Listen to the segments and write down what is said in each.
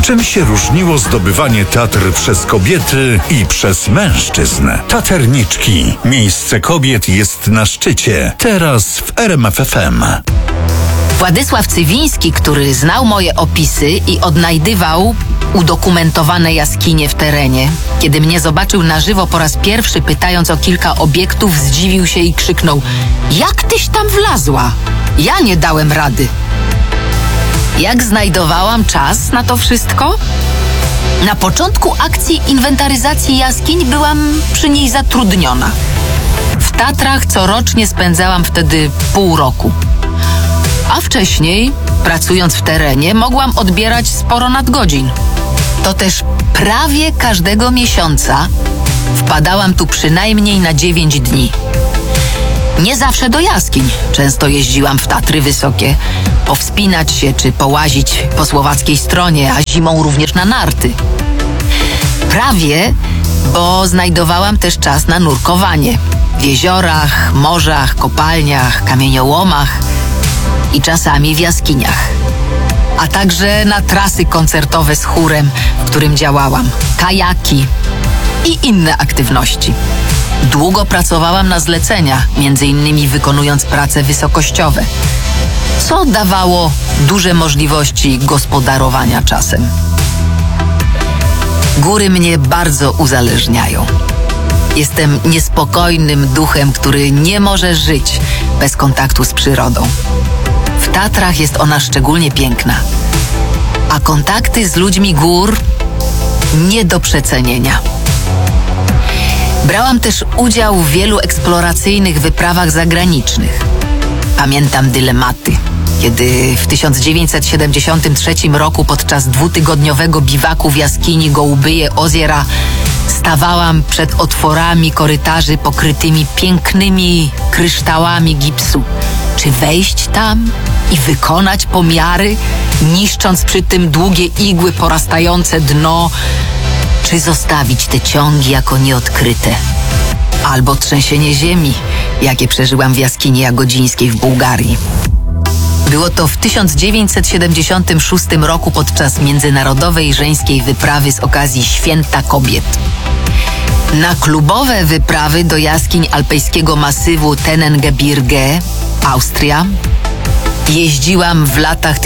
Czym się różniło zdobywanie Tatr przez kobiety i przez mężczyzn? Taterniczki. Miejsce kobiet jest na szczycie. Teraz w RMF FM. Władysław Cywiński, który znał moje opisy i odnajdywał udokumentowane jaskinie w terenie, kiedy mnie zobaczył na żywo po raz pierwszy, pytając o kilka obiektów, zdziwił się i krzyknął: jak tyś tam wlazła? Ja nie dałem rady. Jak znajdowałam czas na to wszystko? Na początku akcji inwentaryzacji jaskiń byłam przy niej zatrudniona. W Tatrach corocznie spędzałam wtedy pół roku. A wcześniej, pracując w terenie, mogłam odbierać sporo nadgodzin. To też prawie każdego miesiąca wpadałam tu przynajmniej na 9 dni. Nie zawsze do jaskiń. Często jeździłam w Tatry Wysokie, powspinać się czy połazić po słowackiej stronie, a zimą również na narty. Prawie, bo znajdowałam też czas na nurkowanie w jeziorach, morzach, kopalniach, kamieniołomach i czasami w jaskiniach. A także na trasy koncertowe z chórem, w którym działałam, kajaki i inne aktywności. Długo pracowałam na zlecenia, między innymi wykonując prace wysokościowe, co dawało duże możliwości gospodarowania czasem. Góry mnie bardzo uzależniają. Jestem niespokojnym duchem, który nie może żyć bez kontaktu z przyrodą. W Tatrach jest ona szczególnie piękna, a kontakty z ludźmi gór nie do przecenienia. Brałam też udział w wielu eksploracyjnych wyprawach zagranicznych. Pamiętam dylematy, kiedy w 1973 roku podczas 2-tygodniowego biwaku w jaskini Gołubyje Ozera stawałam przed otworami korytarzy pokrytymi pięknymi kryształami gipsu. Czy wejść tam i wykonać pomiary, niszcząc przy tym długie igły porastające dno, czy zostawić te ciągi jako nieodkryte? Albo trzęsienie ziemi, jakie przeżyłam w jaskini jagodzińskiej w Bułgarii. Było to w 1976 roku podczas międzynarodowej żeńskiej wyprawy z okazji Święta Kobiet. Na klubowe wyprawy do jaskiń alpejskiego masywu Tennengebirge, Austria, jeździłam w latach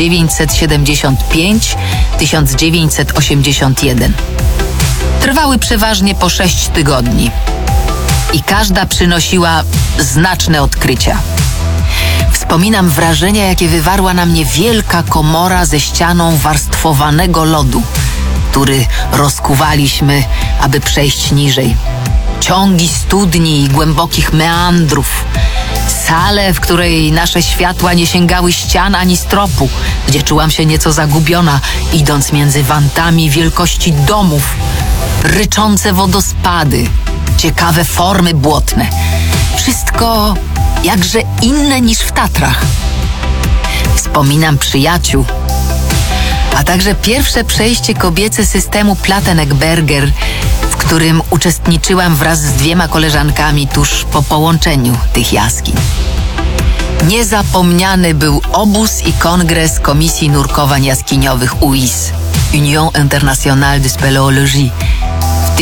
1975-1981. Trwały przeważnie po 6 tygodni i każda przynosiła znaczne odkrycia. Wspominam wrażenia, jakie wywarła na mnie wielka komora ze ścianą warstwowanego lodu, który rozkuwaliśmy, aby przejść niżej. Ciągi studni i głębokich meandrów. Salę, w której nasze światła nie sięgały ścian ani stropu, gdzie czułam się nieco zagubiona, idąc między wantami wielkości domów. Ryczące wodospady, ciekawe formy błotne. Wszystko jakże inne niż w Tatrach. Wspominam przyjaciół, a także pierwsze przejście kobiece systemu Plattenegberger, w którym uczestniczyłam wraz z 2 koleżankami tuż po połączeniu tych jaskiń. Niezapomniany był obóz i kongres Komisji Nurkowań Jaskiniowych UIS, Union Internationale de Spéléologie, w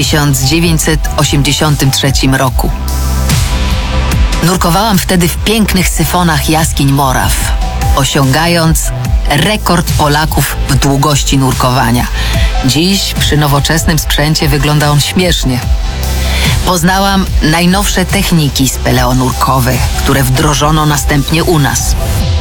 1983 roku. Nurkowałam wtedy w pięknych syfonach jaskiń Moraw, osiągając rekord Polaków w długości nurkowania. Dziś przy nowoczesnym sprzęcie wygląda on śmiesznie. Poznałam najnowsze techniki speleonurkowe, które wdrożono następnie u nas.